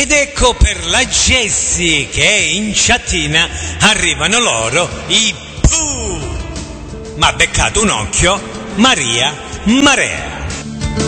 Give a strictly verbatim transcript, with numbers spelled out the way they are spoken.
Ed ecco per la Jessie che è in chattina arrivano loro i Pooh. Ma beccato un occhio, Maria Marea.